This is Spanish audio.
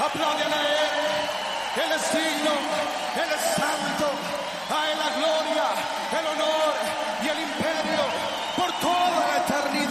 Apláudele a Él. Él es digno, Él es santo. A Él la gloria, el honor.